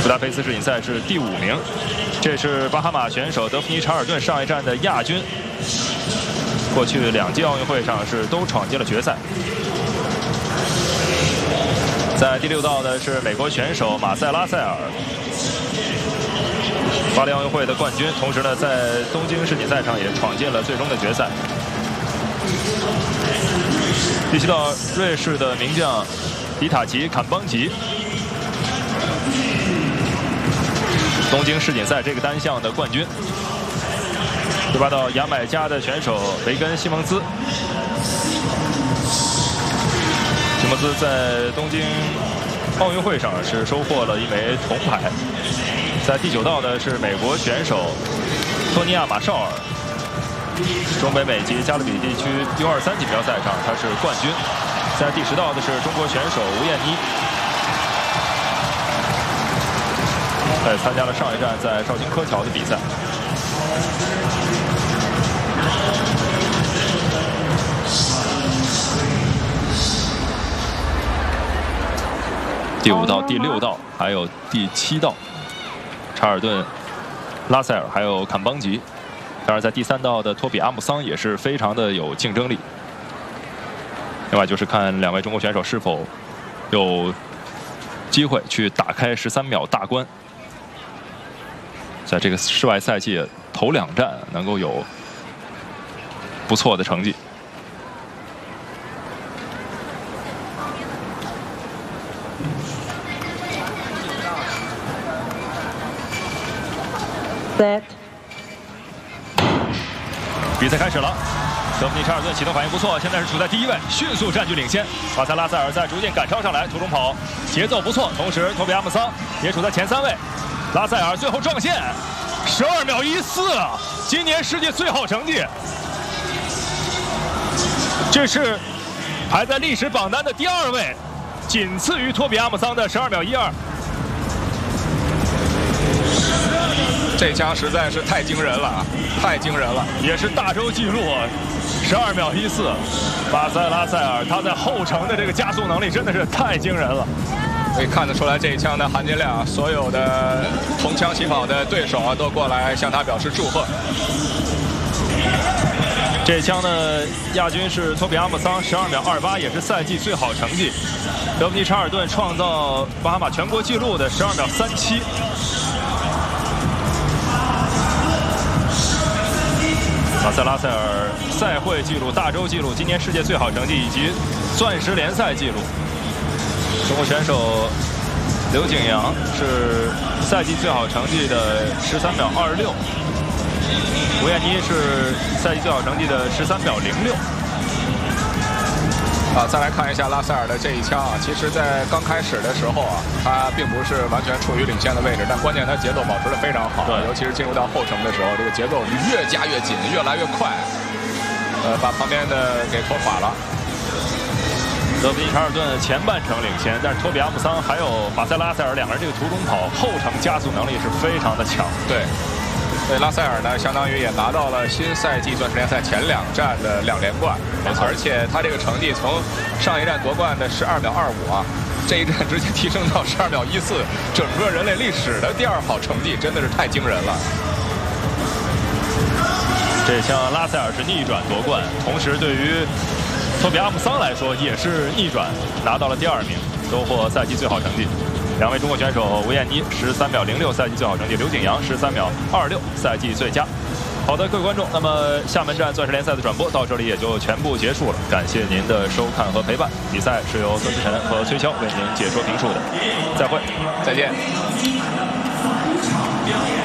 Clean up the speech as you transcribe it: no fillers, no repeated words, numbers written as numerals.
布达佩斯世锦赛是第5名。这是巴哈马选手德芙妮·查尔顿上一站的亚军，过去2届奥运会上是都闯进了决赛。在第6道的是美国选手马塞拉塞尔，巴黎奥运会的冠军，同时呢在东京世锦赛上也闯进了最终的决赛。第7道，瑞士的名将迪塔奇·坎邦吉，东京世锦赛这个单项的冠军。第8道，牙买加的选手维根·西蒙兹。西蒙兹在东京奥运会上是收获了1枚铜牌。在第9道的是美国选手托尼亚·马绍尔，中北美及加勒比地区 U23锦标赛上他是冠军。在第10道的是中国选手吴艳妮，参加了上一站在绍兴柯桥的比赛。第5道、第6道还有第7道，查尔顿、拉塞尔还有坎邦吉。当然，在第3道的托比阿姆桑也是非常的有竞争力。另外就是看2位中国选手是否有机会去打开13秒大关，在这个室外赛季头2站能够有不错的成绩。比赛开始了，德芙妮·查尔顿启动反应不错，现在是处在第1位，迅速占据领先。马塞拉塞尔在逐渐赶超上来，途中跑节奏不错，同时托比阿姆桑也处在前3位。拉塞尔最后撞线，12秒14啊！今年世界最好成绩，这是排在历史榜单的第2位，仅次于托比阿姆桑的12秒12。 这枪实在是太惊人了啊！太惊人了， 也是大洲纪录，12秒14。马塞拉塞尔他在后程的这个加速能力真的是太惊人了， 可以看得出来这一枪的含金量，所有的同枪起跑的对手都过来向他表示祝贺。 这枪的亚军是托比阿姆桑，12秒28，也是赛季最好成绩。德芙妮·查尔顿创造巴哈马全国纪录的12秒37。马塞拉塞尔赛会纪录、大洲纪录、今年世界最好成绩以及钻石联赛纪录。中国选手刘景阳是赛季最好成绩的13秒26，吴艳妮是赛季最好成绩的13秒06。 再来看一下拉塞尔的这一枪啊，其实在刚开始的时候啊，他并不是完全处于领先的位置，但关键他节奏保持得非常好，尤其是进入到后程的时候，这个节奏越加越紧，越来越快，把旁边的给拖垮了。 德芙妮·查尔顿前半程领先，但是托比阿姆桑还有马塞拉塞尔2个人这个途中跑后程加速能力是非常的强。 对。对拉塞尔呢，相当于也拿到了新赛季钻石联赛前2站的2连冠，而且他这个成绩从上一站夺冠的12秒25啊，这一站直接提升到12秒14，整个人类历史的第2好成绩，真的是太惊人了。 这枪拉塞尔是逆转夺冠，同时对于托比阿姆桑来说也是逆转，拿到了第2名，收获赛季最好成绩。2位中国选手吴艳妮13秒06赛季最好成绩，刘景阳13秒26赛季最佳。好的，各位观众，那么厦门站钻石联赛的转播到这里也就全部结束了，感谢您的收看和陪伴。比赛是由孙思晨和崔潇为您解说评述的，再会， 再见。